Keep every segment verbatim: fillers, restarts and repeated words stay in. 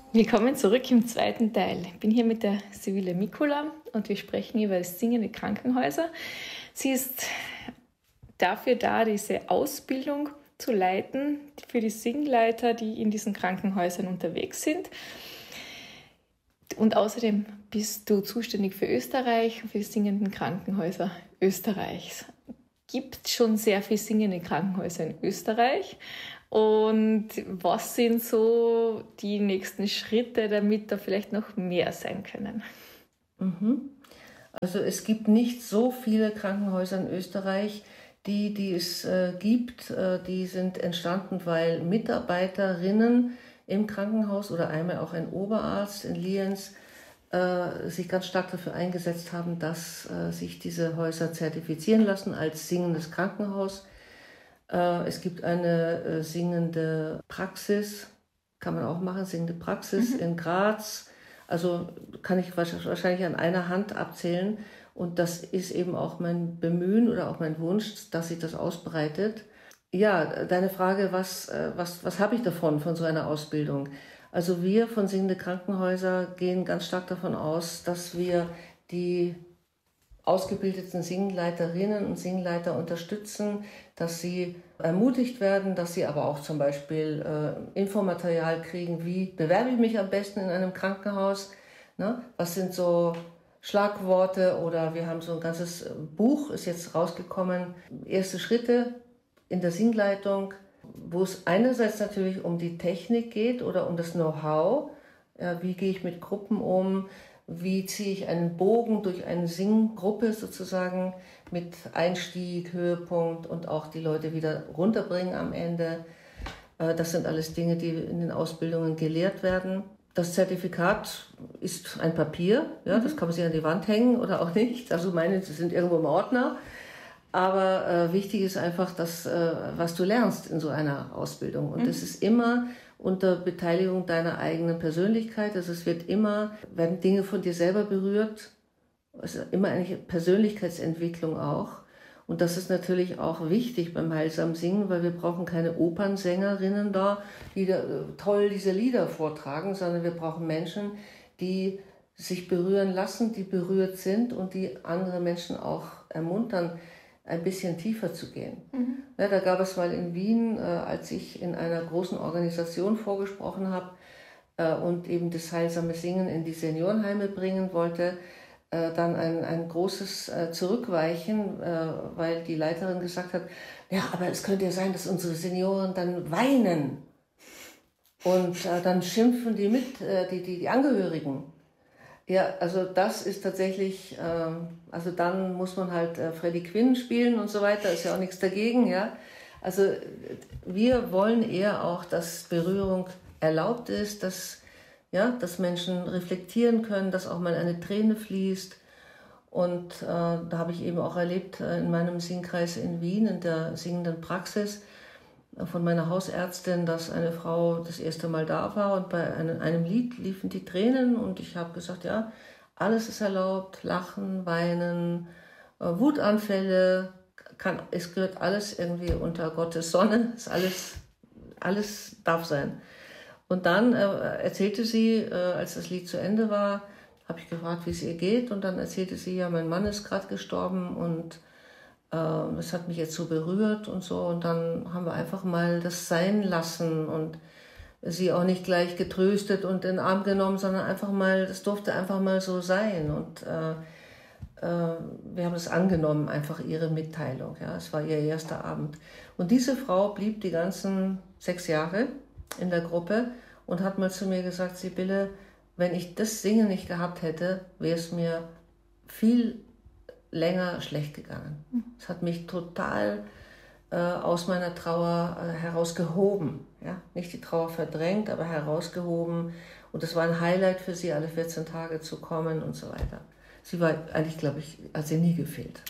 Willkommen zurück im zweiten Teil. Ich bin hier mit der Sibylle Mikula und wir sprechen über singende Krankenhäuser. Sie ist dafür da, diese Ausbildung zu leiten für die Singleiter, die in diesen Krankenhäusern unterwegs sind. Und außerdem bist du zuständig für Österreich und für die singenden Krankenhäuser Österreichs. Es gibt schon sehr viele singende Krankenhäuser in Österreich. Und was sind so die nächsten Schritte, damit da vielleicht noch mehr sein können? Also es gibt nicht so viele Krankenhäuser in Österreich. Die, die es äh, gibt, äh, die sind entstanden, weil Mitarbeiterinnen im Krankenhaus oder einmal auch ein Oberarzt in Lienz äh, sich ganz stark dafür eingesetzt haben, dass äh, sich diese Häuser zertifizieren lassen als singendes Krankenhaus. Äh, es gibt eine äh, singende Praxis, kann man auch machen, singende Praxis mhm. in Graz. Also kann ich wahrscheinlich an einer Hand abzählen. Und das ist eben auch mein Bemühen oder auch mein Wunsch, dass sich das ausbreitet. Ja, deine Frage, was, was, was habe ich davon, von so einer Ausbildung? Also wir von Singende Krankenhäuser gehen ganz stark davon aus, dass wir die ausgebildeten Singleiterinnen und Singleiter unterstützen, dass sie ermutigt werden, dass sie aber auch zum Beispiel äh, Infomaterial kriegen, wie bewerbe ich mich am besten in einem Krankenhaus, ne? Was sind so Schlagworte, oder wir haben so ein ganzes Buch, ist jetzt rausgekommen, erste Schritte in der Singleitung, wo es einerseits natürlich um die Technik geht oder um das Know-how, ja, wie gehe ich mit Gruppen um, wie ziehe ich einen Bogen durch eine Singgruppe sozusagen mit Einstieg, Höhepunkt und auch die Leute wieder runterbringen am Ende. Das sind alles Dinge, die in den Ausbildungen gelehrt werden. Das Zertifikat ist ein Papier, ja, das kann man sich an die Wand hängen oder auch nicht. Also meine sind irgendwo im Ordner. Aber äh, wichtig ist einfach, dass, äh, was du lernst in so einer Ausbildung. Und mhm. das ist immer unter Beteiligung deiner eigenen Persönlichkeit. Also es wird immer, werden Dinge von dir selber berührt. Es ist immer eine Persönlichkeitsentwicklung auch. Und das ist natürlich auch wichtig beim heilsamen Singen, weil wir brauchen keine Opernsängerinnen da, die da toll diese Lieder vortragen, sondern wir brauchen Menschen, die sich berühren lassen, die berührt sind und die andere Menschen auch ermuntern, ein bisschen tiefer zu gehen. Mhm. Ja, da gab es mal in Wien, äh, als ich in einer großen Organisation vorgesprochen habe äh, und eben das heilsame Singen in die Seniorenheime bringen wollte, äh, dann ein, ein großes äh, Zurückweichen, äh, weil die Leiterin gesagt hat, ja, aber es könnte ja sein, dass unsere Senioren dann weinen und äh, dann schimpfen die mit, äh, die, die, die Angehörigen. Ja, also das ist tatsächlich, äh, also dann muss man halt äh, Freddie Quinn spielen und so weiter, ist ja auch nichts dagegen, ja. Also wir wollen eher auch, dass Berührung erlaubt ist, dass, ja, dass Menschen reflektieren können, dass auch mal eine Träne fließt. Und äh, da habe ich eben auch erlebt äh, in meinem Singkreis in Wien, in der singenden Praxis, von meiner Hausärztin, dass eine Frau das erste Mal da war und bei einem, einem Lied liefen die Tränen und ich habe gesagt, ja, alles ist erlaubt, lachen, weinen, äh, Wutanfälle, kann, es gehört alles irgendwie unter Gottes Sonne, ist alles, alles darf sein. Und dann äh, erzählte sie, äh, als das Lied zu Ende war, habe ich gefragt, wie es ihr geht, und dann erzählte sie, ja, mein Mann ist gerade gestorben und es hat mich jetzt so berührt und so, und dann haben wir einfach mal das sein lassen und sie auch nicht gleich getröstet und in den Arm genommen, sondern einfach mal, das durfte einfach mal so sein, und äh, äh, wir haben es angenommen, einfach ihre Mitteilung, ja, es war ihr erster Abend. Und diese Frau blieb die ganzen sechs Jahre in der Gruppe und hat mal zu mir gesagt, Sibylle, wenn ich das Singen nicht gehabt hätte, wäre es mir viel länger schlecht gegangen. Es hat mich total äh, aus meiner Trauer äh, herausgehoben. Ja? Nicht die Trauer verdrängt, aber herausgehoben. Und es war ein Highlight für sie, alle vierzehn Tage zu kommen und so weiter. Sie war eigentlich, glaube ich, hat sie nie gefehlt.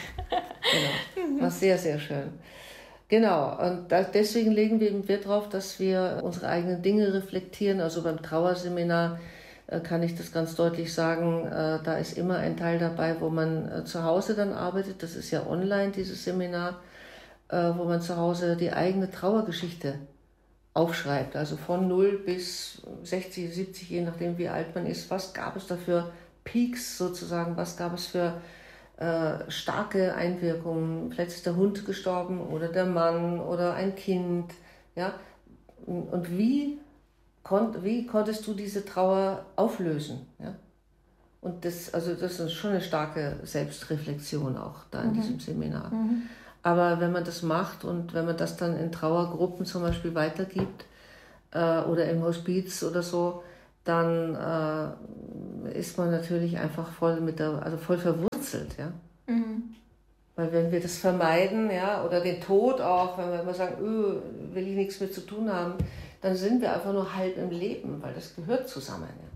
Genau. War sehr, sehr schön. Genau, und da, deswegen legen wir eben Wert darauf, dass wir unsere eigenen Dinge reflektieren. Also beim Trauerseminar kann ich das ganz deutlich sagen, da ist immer ein Teil dabei, wo man zu Hause dann arbeitet. Das ist ja online, dieses Seminar, wo man zu Hause die eigene Trauergeschichte aufschreibt, also von null bis sechzig, siebzig, je nachdem wie alt man ist, was gab es da für Peaks sozusagen, was gab es für äh, starke Einwirkungen, vielleicht ist der Hund gestorben oder der Mann oder ein Kind, ja, und wie, konnt, wie konntest du diese Trauer auflösen, ja, und das, also das ist schon eine starke Selbstreflexion auch da in mhm. diesem Seminar. Mhm. Aber wenn man das macht und wenn man das dann in Trauergruppen zum Beispiel weitergibt äh, oder im Hospiz oder so, dann äh, ist man natürlich einfach voll mit der, also voll verwurzelt, ja. Mhm. Weil wenn wir das vermeiden, ja, oder den Tod auch, wenn wir immer sagen, öh, will ich nichts mit zu tun haben, dann sind wir einfach nur halb im Leben, weil das gehört zusammen, ja.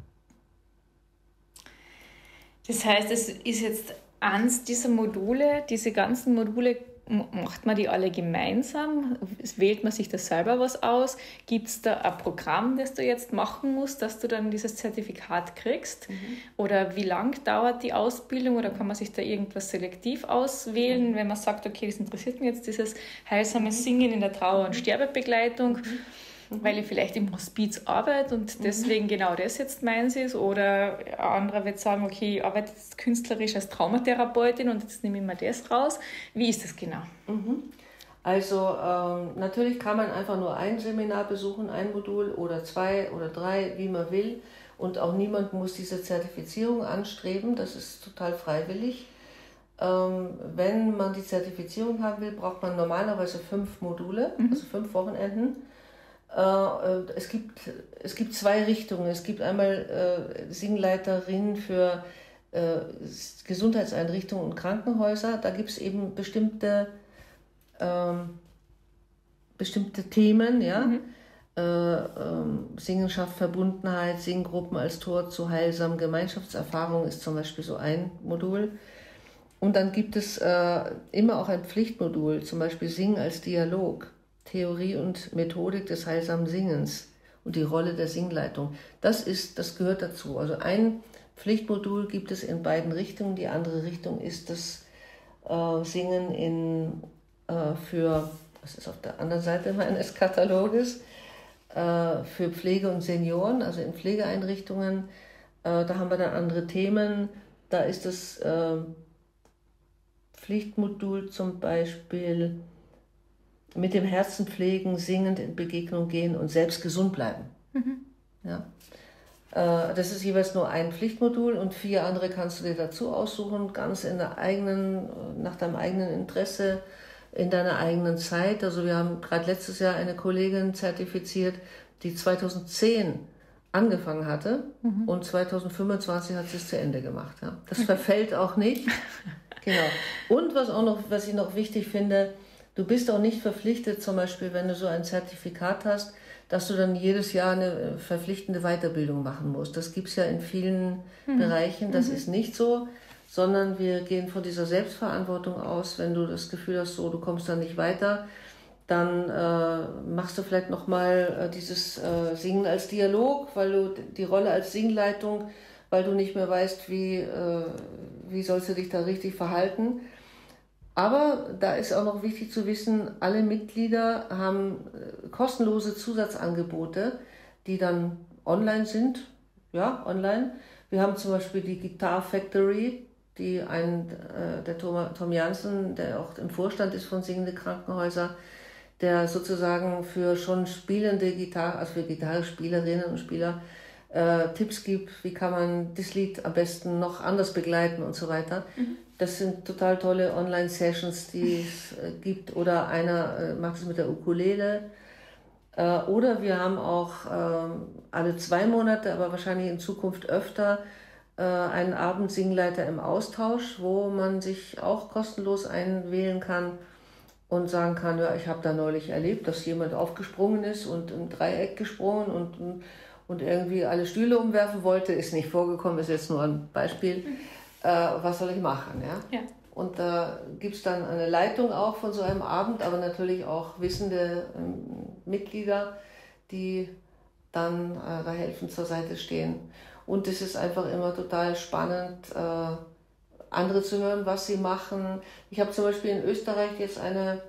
Das heißt, es ist jetzt eins dieser Module, diese ganzen Module, macht man die alle gemeinsam? Wählt man sich da selber was aus? Gibt es da ein Programm, das du jetzt machen musst, dass du dann dieses Zertifikat kriegst? Mhm. Oder wie lang dauert die Ausbildung? Oder kann man sich da irgendwas selektiv auswählen, mhm. wenn man sagt, okay, das interessiert mich jetzt, dieses heilsame Singen in der Trauer- und Sterbebegleitung, mhm. weil ich vielleicht im Hospiz arbeite und deswegen mhm. genau das jetzt meins ist? Oder ein anderer wird sagen, okay, ich arbeite jetzt künstlerisch als Traumatherapeutin und jetzt nehme ich mir das raus. Wie ist das genau? Mhm. Also ähm, natürlich kann man einfach nur ein Seminar besuchen, ein Modul oder zwei oder drei, wie man will. Und auch niemand muss diese Zertifizierung anstreben, das ist total freiwillig. Ähm, wenn man die Zertifizierung haben will, braucht man normalerweise fünf Module, mhm. also fünf Wochenenden. Es gibt, es gibt zwei Richtungen. Es gibt einmal äh, Singleiterin für äh, Gesundheitseinrichtungen und Krankenhäuser. Da gibt es eben bestimmte, ähm, bestimmte Themen. Ja? Mhm. Äh, ähm, Singen schafft Verbundenheit, Singgruppen als Tor zu heilsamen Gemeinschaftserfahrungen ist zum Beispiel so ein Modul. Und dann gibt es äh, immer auch ein Pflichtmodul, zum Beispiel Singen als Dialog. Theorie und Methodik des heilsamen Singens und die Rolle der Singleitung. Das ist, das gehört dazu. Also ein Pflichtmodul gibt es in beiden Richtungen. Die andere Richtung ist das äh, Singen in, äh, für, das ist auf der anderen Seite meines Kataloges, äh, für Pflege und Senioren, also in Pflegeeinrichtungen. Äh, da haben wir dann andere Themen. Da ist das äh, Pflichtmodul zum Beispiel mit dem Herzen pflegen, singend in Begegnung gehen und selbst gesund bleiben. Mhm. Ja. Äh, das ist jeweils nur ein Pflichtmodul und vier andere kannst du dir dazu aussuchen, ganz in der eigenen, nach deinem eigenen Interesse, in deiner eigenen Zeit. Also wir haben gerade letztes Jahr eine Kollegin zertifiziert, die zweitausendzehn angefangen hatte mhm. und zweitausendfünfundzwanzig hat sie es zu Ende gemacht. Ja. Das verfällt auch nicht. Genau. Und was auch noch, was ich noch wichtig finde, du bist auch nicht verpflichtet, zum Beispiel, wenn du so ein Zertifikat hast, dass du dann jedes Jahr eine verpflichtende Weiterbildung machen musst. Das gibt es ja in vielen mhm. Bereichen, das mhm. ist nicht so, sondern wir gehen von dieser Selbstverantwortung aus. Wenn du das Gefühl hast, so, du kommst da nicht weiter, dann äh, machst du vielleicht nochmal äh, dieses äh, Singen als Dialog, weil du die Rolle als Singleitung, weil du nicht mehr weißt, wie, äh, wie sollst du dich da richtig verhalten. Aber da ist auch noch wichtig zu wissen, alle Mitglieder haben kostenlose Zusatzangebote, die dann online sind. Ja, online. Wir haben zum Beispiel die Guitar Factory, die ein, äh, der Tom, Tom Jansen, der auch im Vorstand ist von Singende Krankenhäuser, der sozusagen für schon spielende Gitarre, also für Gitarrespielerinnen und Spieler, äh, Tipps gibt, wie kann man das Lied am besten noch anders begleiten und so weiter. Mhm. Das sind total tolle Online-Sessions, die es äh, gibt. Oder einer äh, macht es mit der Ukulele. Äh, oder wir haben auch äh, alle zwei Monate, aber wahrscheinlich in Zukunft öfter, äh, einen Abendsingleiter im Austausch, wo man sich auch kostenlos einwählen kann und sagen kann, ja, ich habe da neulich erlebt, dass jemand aufgesprungen ist und im Dreieck gesprungen und, und irgendwie alle Stühle umwerfen wollte. Ist nicht vorgekommen, ist jetzt nur ein Beispiel. Mhm. Was soll ich machen? Ja? Ja. Und da gibt es dann eine Leitung auch von so einem Abend, aber natürlich auch wissende ähm, Mitglieder, die dann äh, da helfen, zur Seite stehen. Und es ist einfach immer total spannend, äh, andere zu hören, was sie machen. Ich habe zum Beispiel in Österreich jetzt eine,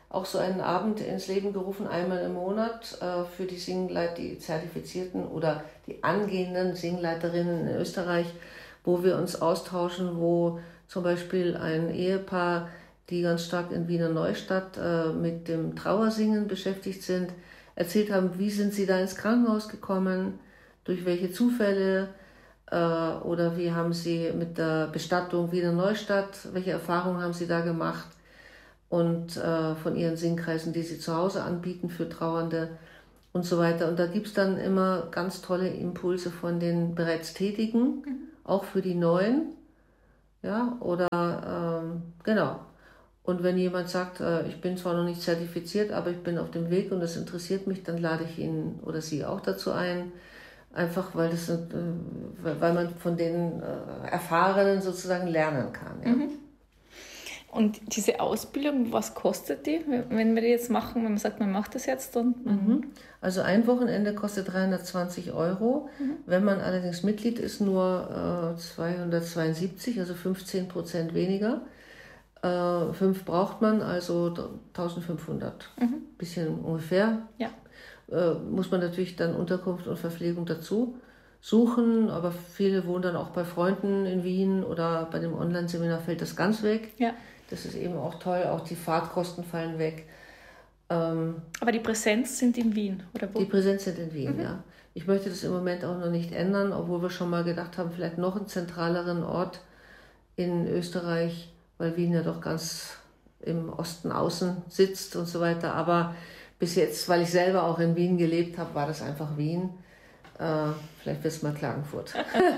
auch so einen Abend ins Leben gerufen, einmal im Monat äh, für die Singleiter, die Zertifizierten oder die angehenden Singleiterinnen in Österreich, wo wir uns austauschen, wo zum Beispiel ein Ehepaar, die ganz stark in Wiener Neustadt äh, mit dem Trauersingen beschäftigt sind, erzählt haben, wie sind sie da ins Krankenhaus gekommen, durch welche Zufälle äh, oder wie haben sie mit der Bestattung Wiener Neustadt, welche Erfahrungen haben sie da gemacht und äh, von ihren Singkreisen, die sie zu Hause anbieten für Trauernde und so weiter. Und da gibt es dann immer ganz tolle Impulse von den bereits Tätigen, mhm. auch für die Neuen. Ja, oder ähm, genau. Und wenn jemand sagt, äh, ich bin zwar noch nicht zertifiziert, aber ich bin auf dem Weg und das interessiert mich, dann lade ich ihn oder sie auch dazu ein. Einfach weil, das, äh, weil man von den äh, Erfahrenen sozusagen lernen kann. Ja? Mhm. Und diese Ausbildung, was kostet die, wenn wir die jetzt machen, wenn man sagt, man macht das jetzt? Und mhm. Also ein Wochenende kostet dreihundertzwanzig Euro. Mhm. Wenn man allerdings Mitglied ist, nur äh, zweihundertzweiundsiebzig, also fünfzehn Prozent weniger. Äh, fünf braucht man, also eintausendfünfhundert. Mhm. Bisschen ungefähr. Ja. Äh, muss man natürlich dann Unterkunft und Verpflegung dazu suchen, aber viele wohnen dann auch bei Freunden in Wien oder bei dem Online-Seminar fällt das ganz weg. Ja. Das ist eben auch toll, auch die Fahrtkosten fallen weg. Ähm, aber die Präsenz sind in Wien, oder wo? Die Präsenz sind in Wien, mhm. ja. Ich möchte das im Moment auch noch nicht ändern, obwohl wir schon mal gedacht haben, vielleicht noch einen zentraleren Ort in Österreich, weil Wien ja doch ganz im Osten außen sitzt und so weiter. Aber bis jetzt, weil ich selber auch in Wien gelebt habe, war das einfach Wien. Äh, vielleicht wird es mal Klagenfurt.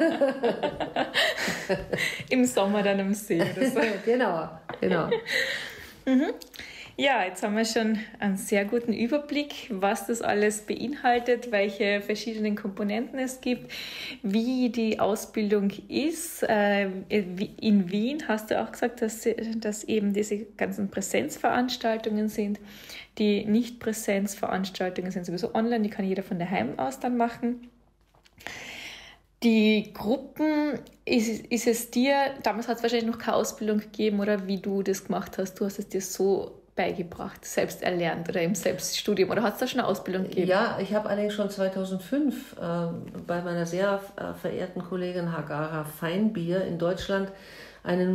Im Sommer dann am See. Oder so. genau, genau. mhm. Ja, jetzt haben wir schon einen sehr guten Überblick, was das alles beinhaltet, welche verschiedenen Komponenten es gibt, wie die Ausbildung ist. In Wien hast du auch gesagt, dass, dass eben diese ganzen Präsenzveranstaltungen sind. Die Nicht-Präsenzveranstaltungen sind sowieso online, die kann jeder von daheim aus dann machen. Die Gruppen, ist, ist es dir, damals hat es wahrscheinlich noch keine Ausbildung gegeben, oder wie du das gemacht hast, du hast es dir so beigebracht, selbst erlernt oder im Selbststudium, oder hat es da schon eine Ausbildung gegeben? Ja, ich habe allerdings schon zweitausendfünf äh, bei meiner sehr äh, verehrten Kollegin Hagara Feinbier in Deutschland einen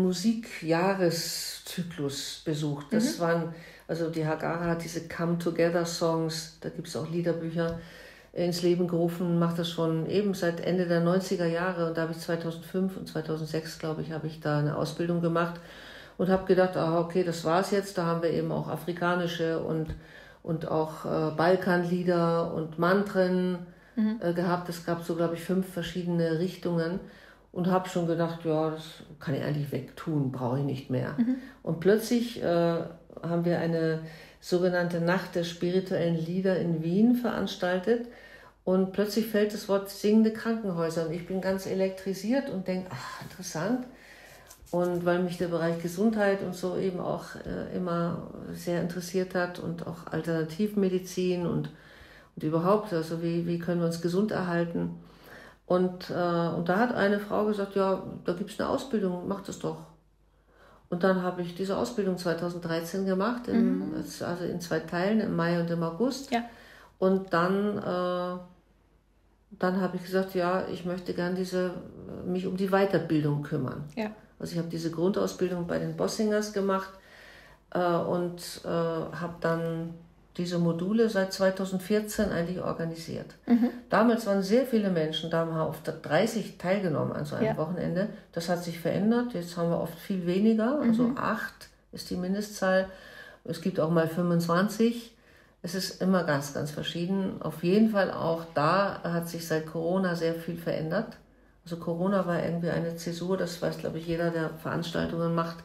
Musikjahreszyklus besucht. Das mhm. waren, also die Hagara hat diese Come-Together-Songs, da gibt es auch Liederbücher, ins Leben gerufen, macht das schon eben seit Ende der neunziger Jahre und da habe ich zweitausendfünf und zweitausendsechs, glaube ich, habe ich da eine Ausbildung gemacht und habe gedacht, ah, okay, das war's jetzt, da haben wir eben auch afrikanische und, und auch äh, Balkanlieder und Mantren mhm. äh, gehabt. Es gab so, glaube ich, fünf verschiedene Richtungen und habe schon gedacht, ja, das kann ich eigentlich wegtun, brauche ich nicht mehr. Mhm. Und plötzlich äh, haben wir eine sogenannte Nacht der spirituellen Lieder in Wien veranstaltet. Und plötzlich fällt das Wort singende Krankenhäuser und ich bin ganz elektrisiert und denke, ach, interessant. Und weil mich der Bereich Gesundheit und so eben auch äh, immer sehr interessiert hat und auch Alternativmedizin und, und überhaupt, also wie, wie können wir uns gesund erhalten. Und, äh, und da hat eine Frau gesagt, ja, da gibt es eine Ausbildung, mach das doch. Und dann habe ich diese Ausbildung zweitausenddreizehn gemacht, im, mhm. also in zwei Teilen, im Mai und im August. Ja. Und dann... Äh, Dann habe ich gesagt, ja, ich möchte gern diese, mich um die Weiterbildung kümmern. Ja. Also ich habe diese Grundausbildung bei den Bossingers gemacht äh, und äh, habe dann diese Module seit zweitausendvierzehn eigentlich organisiert. Mhm. Damals waren sehr viele Menschen, da haben wir oft dreißig teilgenommen an so einem ja. Wochenende. Das hat sich verändert, jetzt haben wir oft viel weniger, also mhm. acht ist die Mindestzahl. Es gibt auch mal fünfundzwanzig. Es ist immer ganz, ganz verschieden. Auf jeden Fall auch da hat sich seit Corona sehr viel verändert. Also Corona war irgendwie eine Zäsur, das weiß, glaube ich, jeder, der Veranstaltungen macht.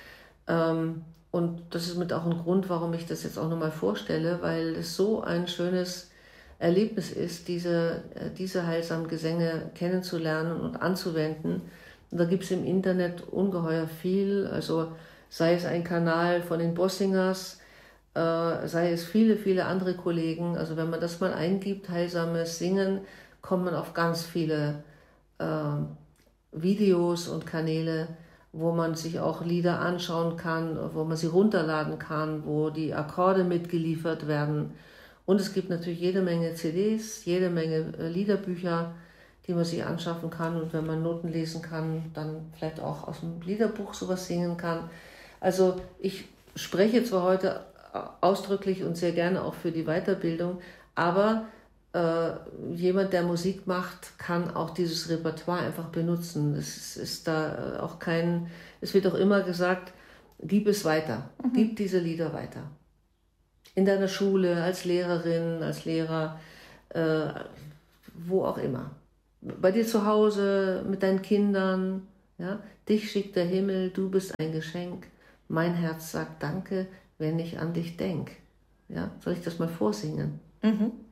Und das ist mit auch ein Grund, warum ich das jetzt auch nochmal vorstelle, weil es so ein schönes Erlebnis ist, diese, diese heilsamen Gesänge kennenzulernen und anzuwenden. Und da gibt es im Internet ungeheuer viel, also sei es ein Kanal von den Bossingers, sei es viele, viele andere Kollegen. Also wenn man das mal eingibt, heilsames Singen, kommt man auf ganz viele äh, Videos und Kanäle, wo man sich auch Lieder anschauen kann, wo man sie runterladen kann, wo die Akkorde mitgeliefert werden. Und es gibt natürlich jede Menge C Ds, jede Menge Liederbücher, die man sich anschaffen kann. Und wenn man Noten lesen kann, dann vielleicht auch aus dem Liederbuch sowas singen kann. Also ich spreche zwar heute ausdrücklich und sehr gerne auch für die Weiterbildung, aber äh, jemand, der Musik macht, kann auch dieses Repertoire einfach benutzen. Es ist da auch kein, es wird auch immer gesagt, gib es weiter, mhm. gib diese Lieder weiter. In deiner Schule, als Lehrerin, als Lehrer, äh, wo auch immer. Bei dir zu Hause, mit deinen Kindern, ja? Dich schickt der Himmel, du bist ein Geschenk. Mein Herz sagt Danke, wenn ich an dich denk. Ja? Soll ich das mal vorsingen? Mhm.